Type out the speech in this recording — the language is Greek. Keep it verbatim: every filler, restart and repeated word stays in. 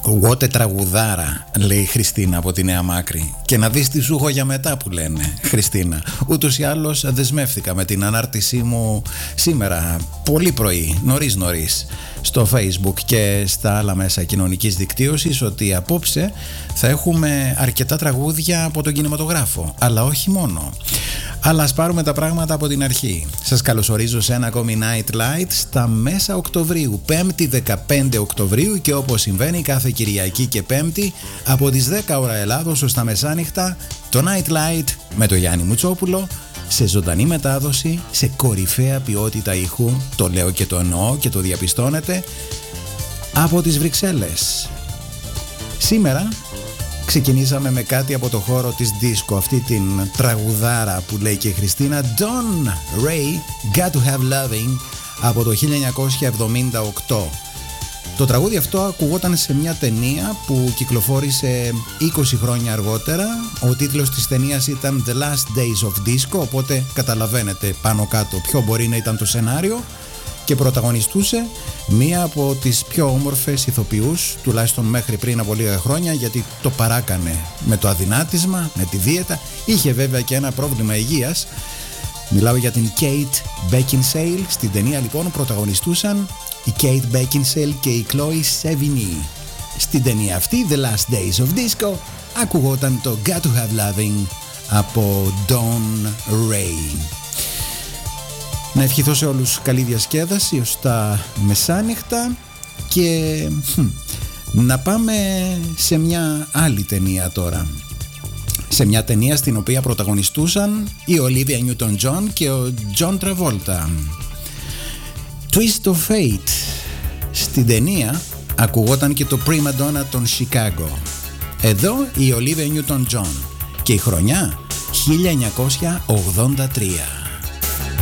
Γότε τραγουδάρα, λέει η Χριστίνα από τη Νέα Μάκρη. Και να δεις τι σου έχω για μετά που λένε, Χριστίνα. Ούτως ή άλλως δεσμεύτηκα με την ανάρτησή μου σήμερα πολύ πρωί, νωρίς νωρίς, στο Facebook και στα άλλα μέσα κοινωνικής δικτύωσης, ότι απόψε θα έχουμε αρκετά τραγούδια από τον κινηματογράφο. Αλλά όχι μόνο. Αλλά ας πάρουμε τα πράγματα από την αρχή. Σας καλωσορίζω σε ένα ακόμη Night Light στα μέσα Οκτωβρίου, πέμπτη δεκαπέντε Οκτωβρίου, και όπως συμβαίνει κάθε Κυριακή και Πέμπτη από τις δέκα ώρα Ελλάδος ως τα μεσάνυχτα, το Night Light με το Γιάννη Μουτσόπουλο σε ζωντανή μετάδοση, σε κορυφαία ποιότητα ήχου, το λέω και το εννοώ και το διαπιστώνετε, από τις Βρυξέλλες. Σήμερα ξεκινήσαμε με κάτι από το χώρο της disco, αυτή την τραγουδάρα που λέει και η Χριστίνα, Don Ray, Got to Have Loving, από το χίλια εννιακόσια εβδομήντα οκτώ. Το τραγούδι αυτό ακουγόταν σε μια ταινία που κυκλοφόρησε είκοσι χρόνια αργότερα. Ο τίτλος της ταινίας ήταν The Last Days of Disco, οπότε καταλαβαίνετε πάνω κάτω ποιο μπορεί να ήταν το σενάριο, και πρωταγωνιστούσε μία από τις πιο όμορφες ηθοποιούς, τουλάχιστον μέχρι πριν από λίγα χρόνια, γιατί το παράκανε με το αδυνάτισμα, με τη δίαιτα. Είχε βέβαια και ένα πρόβλημα υγείας. Μιλάω για την Kate Beckinsale. Στην ταινία λοιπόν πρωταγωνιστούσαν η Kate Beckinsale και η Chloe Sevigny. Στην ταινία αυτή, The Last Days of Disco, ακουγόταν το Got to Have Loving από Don Ray. Να ευχηθώ σε όλους καλή διασκέδαση ως τα μεσάνυχτα και χμ, να πάμε σε μια άλλη ταινία τώρα. Σε μια ταινία στην οποία πρωταγωνιστούσαν η Olivia Newton-John και ο John Travolta. Twist of Fate. Στην ταινία ακουγόταν και το Prima Donna των Chicago. Εδώ η Olivia Newton-John και η χρονιά χίλια εννιακόσια ογδόντα τρία.